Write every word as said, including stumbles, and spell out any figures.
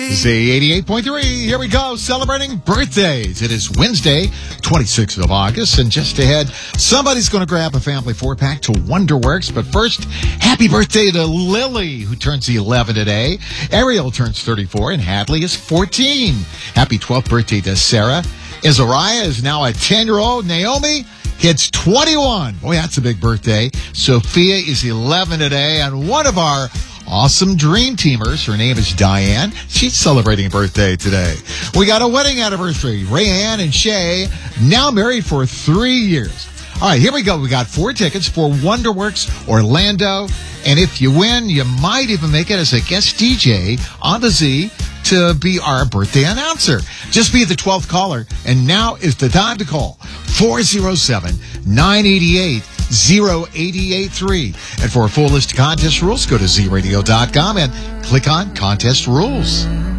Z eighty-eight point three, here we go, celebrating birthdays. It is Wednesday, twenty-sixth of August, and just ahead, somebody's going to grab a family four-pack to Wonderworks. But first, happy birthday to Lily, who turns eleven today. Ariel turns thirty-four, and Hadley is fourteen. Happy twelfth birthday to Sarah. Azariah is now a ten-year-old. Naomi hits twenty-one. Boy, that's a big birthday. Sophia is eleven today, and one of our awesome dream teamers, her name is Diane. She's celebrating a birthday today. We got a wedding anniversary. Rayanne and Shay, now married for three years. All right, here we go. We got four tickets for Wonderworks Orlando. And if you win, you might even make it as a guest D J on the Z to be our birthday announcer. Just be the twelfth caller. And now is the time to call. four oh seven, nine eight eight, oh eight eight three. And for a full list of contest rules, go to Z radio dot com and click on Contest Rules.